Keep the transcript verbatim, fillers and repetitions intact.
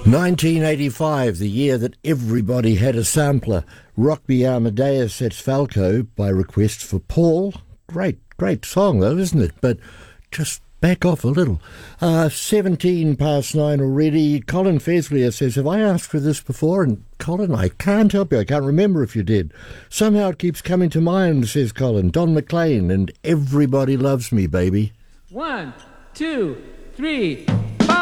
nineteen eighty-five, the year that everybody had a sampler. Rock Me Amadeus at Falco by request for Paul. Great, great song though, isn't it? But just back off a little. Uh, seventeen past nine already. Colin Feslier says, have I asked for this before? And Colin, I can't help you. I can't remember if you did. Somehow it keeps coming to mind, says Colin. Don McLean and Everybody Loves Me, baby. One, two, three.